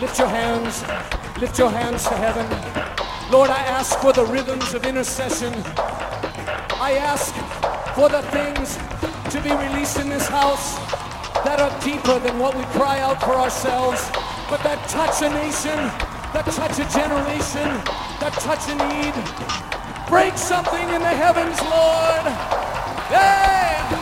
Lift your hands. Lift your hands to heaven. Lord, I ask for the rhythms of intercession. I ask for the things to be released in this house that are deeper than what we cry out for ourselves, but that touch a nation, that touch a generation, that touch a need. Break something in the heavens, Lord. Hey!